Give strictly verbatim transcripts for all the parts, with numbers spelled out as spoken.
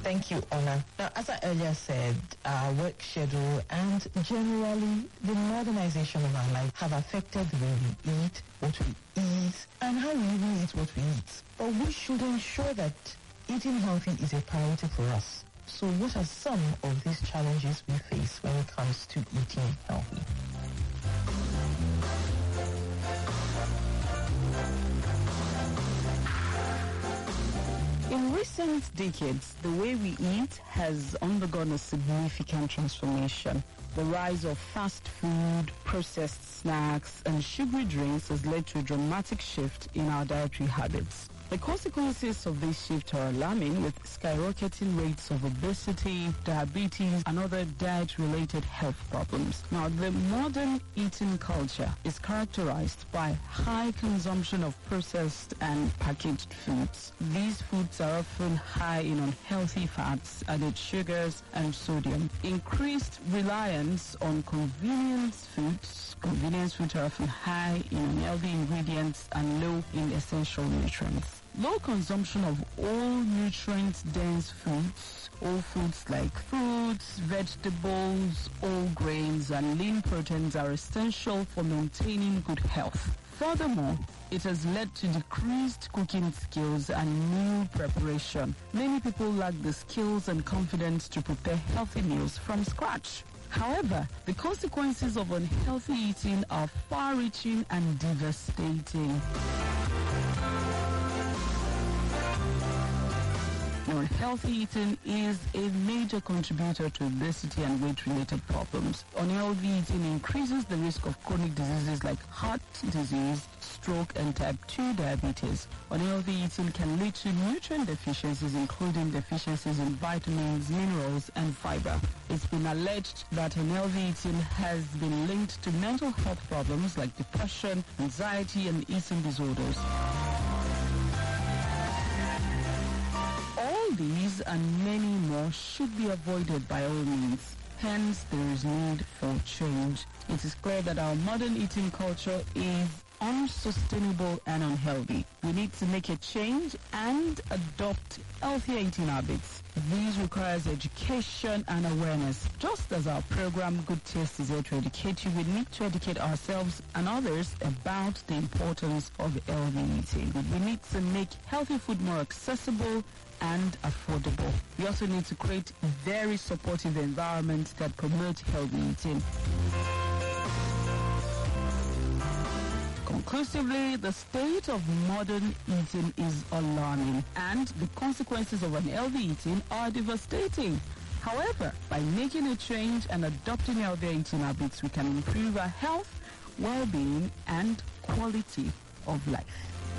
Thank you, Ona. Now, as I earlier said, our work schedule and generally the modernization of our life have affected the way we eat, what we eat, and how we even eat what we eat. But we should ensure that eating healthy is a priority for us. So what are some of these challenges we face when it comes to eating healthy? In recent decades, the way we eat has undergone a significant transformation. The rise of fast food, processed snacks, and sugary drinks has led to a dramatic shift in our dietary habits. The consequences of this shift are alarming, with skyrocketing rates of obesity, diabetes, and other diet-related health problems. Now, the modern eating culture is characterized by high consumption of processed and packaged foods. These foods are often high in unhealthy fats, added sugars, and sodium. Increased reliance on convenience foods. Convenience foods are often high in unhealthy ingredients and low in essential nutrients. Low consumption of all nutrient-dense foods, all foods like fruits, vegetables, all grains, and lean proteins are essential for maintaining good health. Furthermore, it has led to decreased cooking skills and meal preparation. Many people lack the skills and confidence to prepare healthy meals from scratch. However, the consequences of unhealthy eating are far-reaching and devastating. Unhealthy eating is a major contributor to obesity and weight-related problems. Unhealthy eating increases the risk of chronic diseases like heart disease, stroke, and type two diabetes. Unhealthy eating can lead to nutrient deficiencies, including deficiencies in vitamins, minerals, and fiber. It's been alleged that unhealthy eating has been linked to mental health problems like depression, anxiety, and eating disorders. All these and many more should be avoided by all means. Hence, there is need for change. It is clear that our modern eating culture is unsustainable and unhealthy. We need to make a change and adopt healthier eating habits. This requires education and awareness. Just as our program Good Taste is here to educate you, we need to educate ourselves and others about the importance of healthy eating. We need to make healthy food more accessible and affordable. We also need to create a very supportive environment that promotes healthy eating. Conclusively, the state of modern eating is alarming, and the consequences of unhealthy eating are devastating. However, by making a change and adopting healthier eating habits, we can improve our health, well-being, and quality of life.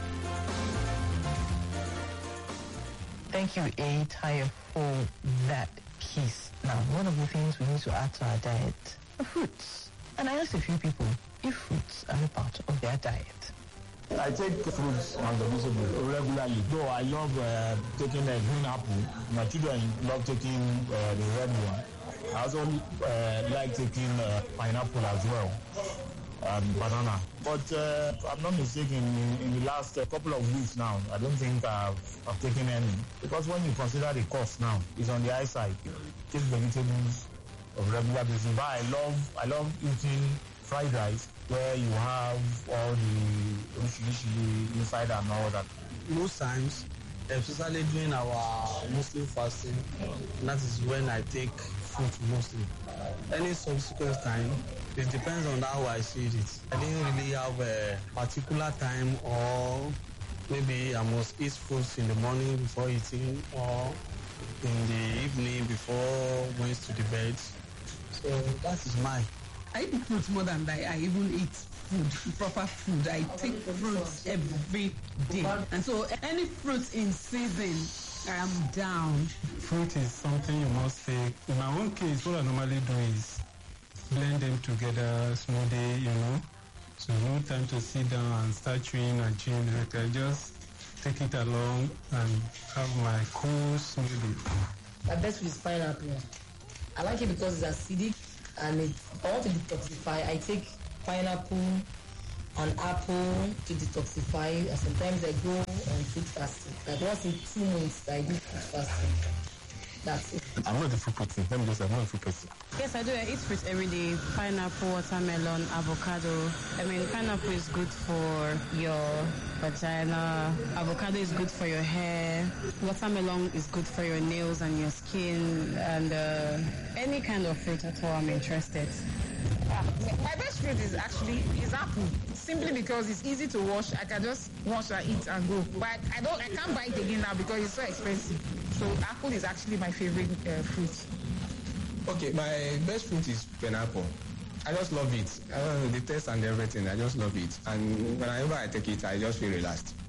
Thank you, Ataya, for that piece. Now, one of the things we need to add to our diet are fruits. And I asked a few people if fruits are a part of their diet. I take fruits and vegetables regularly, though I love uh, taking a green apple. My children love taking uh, the red one. I also uh, like taking uh, pineapple as well, and banana. But uh, if I'm not mistaken, in, in the last uh, couple of weeks now, I don't think I've, I've taken any. Because when you consider the cost now, it's on the high side. Take vegetables of regular basis. But I love, I love eating fried rice, where you have all the oríṣiríṣi inside and all that. Most times, especially during our Muslim fasting, that is when I take fruit mostly. Any subsequent time, it depends on how I see it. I didn't really have a particular time, or maybe I must eat fruits in the morning before eating, or in the evening before going to the bed. So that is mine. I eat fruits more than I, I even eat food, proper food. I take fruits every day. And so any fruits in season, I am down. Fruit is something you must take. In my own case, what I normally do is blend them together, smoothie, you know. So no time to sit down and start chewing and chewing. I just take it along and have my cool smoothie. My best is pineapple. I like it because it's acidic. And it, if I want to detoxify, I take pineapple and apple to detoxify. And sometimes I go on food fasting. Like once in two months, I do food fasting. That's it. I'm not a food person. Let me just say, I'm not a food person. Yes, I do. I eat fruits every day. Pineapple, watermelon, avocado. I mean, pineapple is good for your vagina. Avocado is good for your hair. Watermelon is good for your nails and your skin. And uh, any kind of fruit at all, I'm interested. Ah, my best fruit is actually is apple. Simply because it's easy to wash. I can just wash and eat and go. But I don't. I can't buy it again now because it's so expensive. So apple is actually my favorite uh, fruit. Okay, my best fruit is pineapple. I just love it. I don't know the taste and everything. I just love it. And whenever I take it, I just feel relaxed.